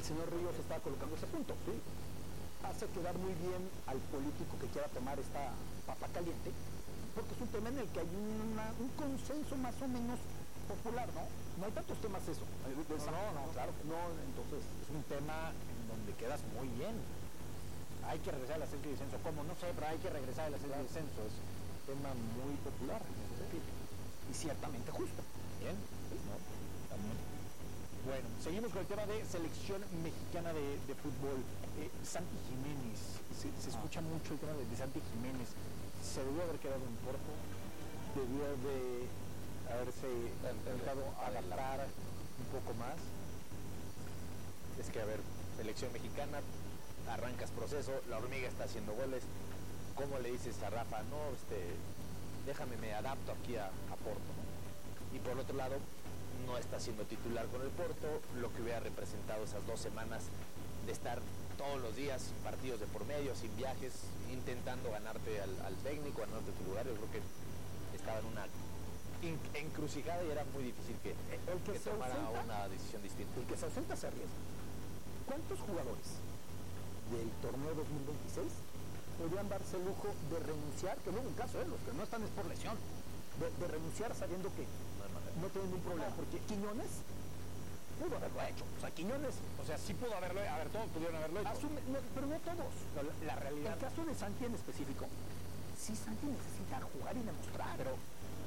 señor Ríos está colocando ese punto, ¿sí? Hace quedar muy bien al político que quiera tomar esta papa caliente, porque es un tema en el que hay un consenso más o menos popular, ¿no? No hay tantos temas eso. No, claro que no. Entonces es un tema en donde quedas muy bien. Hay que regresar a la serie de descenso. ¿Cómo? No sé, pero hay que regresar a la serie de descenso. Es un tema muy popular en ese sentido. Y ciertamente justo. Bien, ¿no? También. Bueno, seguimos con el tema de selección mexicana de fútbol. Santi Jiménez, se escucha mucho el tema de Santi Jiménez. Se debió haber quedado en Porto, debió de haberse intentado adaptar un poco más. Es que, a ver, selección mexicana, arrancas proceso, la hormiga está haciendo goles. ¿Cómo le dices a Rafa? No, déjame, me adapto aquí a Porto, ¿no? Y por el otro lado, no está siendo titular con el Porto, lo que hubiera representado esas 2 semanas de estar todos los días, partidos de por medio, sin viajes, intentando ganarte al técnico, ganarte tu lugar. Yo creo que estaba en una encrucijada y era muy difícil que tomara una decisión distinta. El que se ausenta se arriesga. ¿Cuántos jugadores del torneo 2026 podrían darse el lujo de renunciar, que no es un caso, los que no están es por lesión, de renunciar sabiendo que no tienen ningún problema? Porque Quiñones pudo haberlo hecho. O sea, Quiñones, sí pudo haberlo hecho. A ver, todos pudieron haberlo hecho. Pero no todos. La realidad. En el caso de Santi en específico, sí, Santi necesita jugar y demostrar. Pero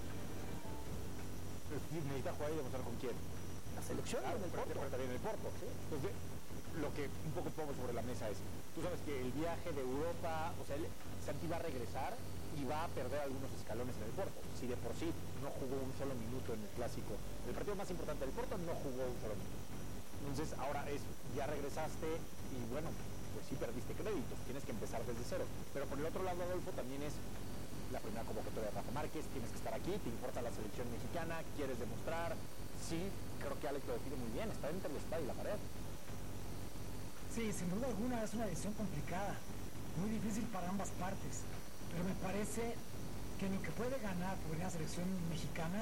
necesita jugar y demostrar con quién. La selección en el Porto. También en el Porto. ¿Sí? Entonces, lo que un poco pongo sobre la mesa es, tú sabes que el viaje de Europa, Santi va a regresar y va a perder algunos escalones en el Porto. Si de por sí no jugó un solo minuto en el clásico, el partido más importante del Porto, no jugó un solo minuto. Entonces ahora ya regresaste y bueno, pues sí perdiste créditos, tienes que empezar desde cero. Pero por el otro lado, Adolfo, también es la primera convocatoria de Rafa Márquez, tienes que estar aquí, te importa la selección mexicana, quieres demostrar. Sí, creo que Alex lo define muy bien, está entre el espada y la pared. Sí, sin duda alguna es una decisión complicada, muy difícil para ambas partes, pero me parece que lo que puede ganar por la selección mexicana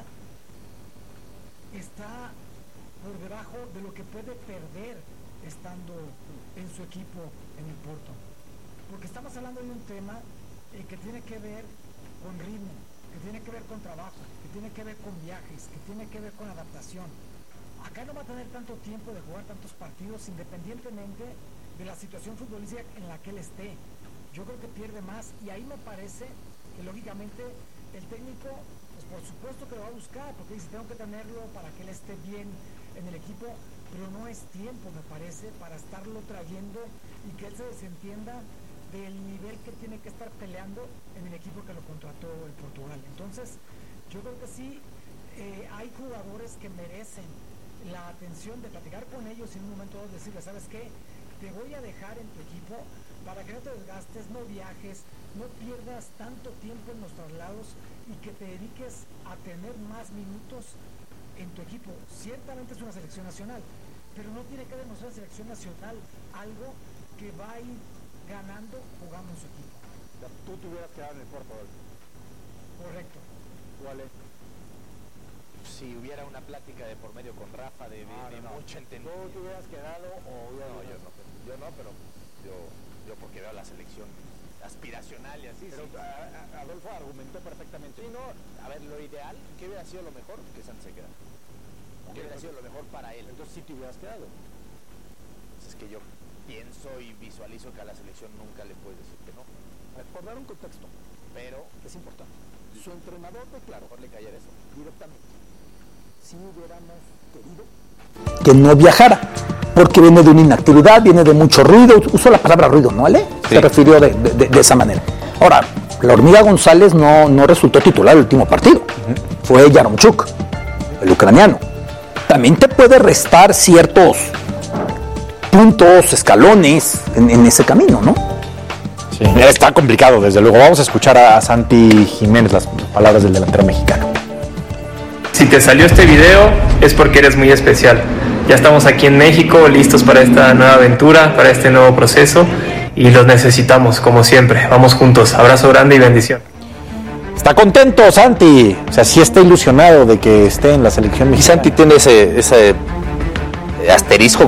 está por debajo de lo que puede perder estando en su equipo en el Porto, porque estamos hablando de un tema que tiene que ver con ritmo, que tiene que ver con trabajo, que tiene que ver con viajes, que tiene que ver con adaptación. Acá no va a tener tanto tiempo de jugar tantos partidos independientemente de la situación futbolística en la que él esté. Yo creo que pierde más y ahí me parece que lógicamente el técnico, pues por supuesto que lo va a buscar, porque dice tengo que tenerlo para que él esté bien en el equipo, pero no es tiempo, me parece, para estarlo trayendo y que él se desentienda del nivel que tiene que estar peleando en el equipo que lo contrató el Portugal. Entonces, yo creo que sí, hay jugadores que merecen la atención de platicar con ellos y en un momento dado decirles, ¿sabes qué? Te voy a dejar en tu equipo para que no te desgastes, no viajes, no pierdas tanto tiempo en los traslados y que te dediques a tener más minutos en tu equipo. Ciertamente es una selección nacional, pero no tiene que demostrar selección nacional algo que va a ir ganando jugando en su equipo. Tú te hubieras quedado en el Porto. Correcto. ¿Cuál es? Si hubiera una plática de por medio con Rafa de mucho entendimiento. ¿Tú te hubieras quedado o yo no, pero yo porque veo la selección aspiracional y así. Pero sí. Adolfo argumentó perfectamente. Sí, no, a ver, lo ideal, ¿qué hubiera sido lo mejor? Que Santos se quedara. ¿Qué hubiera sido lo mejor para él? Entonces sí te hubieras quedado. Pues es que yo pienso y visualizo que a la selección nunca le puedes decir que no. Por dar un contexto, Pero es importante. Su entrenador declaró mejor le callar eso. directamente, si hubiéramos querido que no viajara, porque viene de una inactividad, viene de mucho ruido, usó la palabra ruido, ¿no, Ale? Sí. Se refirió de esa manera. Ahora, la Hormiga González no resultó titular el último partido, fue Yaremchuk, el ucraniano. También te puede restar ciertos puntos, escalones en ese camino, ¿no? Sí, está complicado, desde luego. Vamos a escuchar a Santi Jiménez, las palabras del delantero mexicano. Si te salió este video es porque eres muy especial. Ya estamos aquí en México, listos para esta nueva aventura, para este nuevo proceso y los necesitamos, como siempre. Vamos juntos. Abrazo grande y bendición. Está contento Santi, o sea, sí está ilusionado de que esté en la selección mexicana. Y Santi tiene ese asterisco